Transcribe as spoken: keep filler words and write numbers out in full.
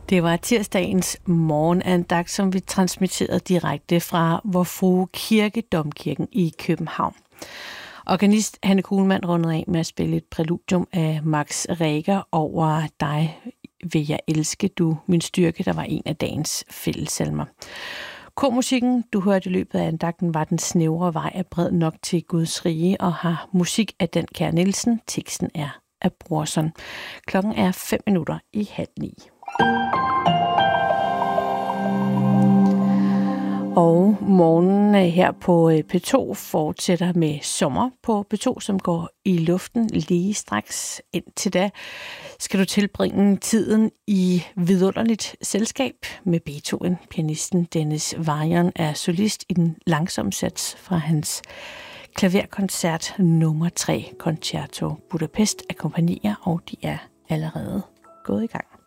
Det var tirsdagens morgenandagt, som vi transmitterede direkte fra Vor Frue Kirke, Domkirken i København. Organist Hanne Kuhlmann rundede af med at spille et præludium af Max Reger over Dig vil jeg elske, du min styrke, der var en af dagens fællessalmer. Kormusikken, du hørte i løbet af andagten, var Den snævre vej er bred nok til Guds rige, og har musik af Dan Kjær Nielsen. Teksten er af Brorson. Klokken er fem minutter i halv ni. Og morgenen her på P to fortsætter med sommer på P to, som går i luften lige straks. Indtil da skal du tilbringe tiden i vidunderligt selskab med Beethoven. Pianisten Dennis Varian er solist i den langsomme sats fra hans klaverkoncert nummer tre, Concerto Budapest, akkompagnerer, og de er allerede gået i gang.